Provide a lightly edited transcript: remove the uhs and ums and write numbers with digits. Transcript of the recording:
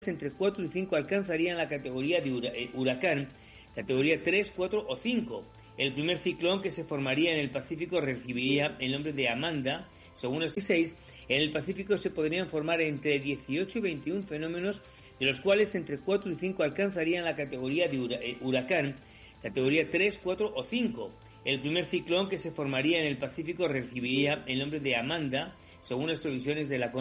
entre 4 y 5 alcanzarían la categoría de huracán, categoría 3, 4 o 5. El primer ciclón que se formaría en el Pacífico recibiría el nombre de Amanda. Según los 16, en el Pacífico se podrían formar entre 18 y 21 fenómenos, de los cuales entre 4 y 5 alcanzarían la categoría de huracán, categoría 3, 4 o 5. El primer ciclón que se formaría en el Pacífico recibiría el nombre de Amanda, según las previsiones de la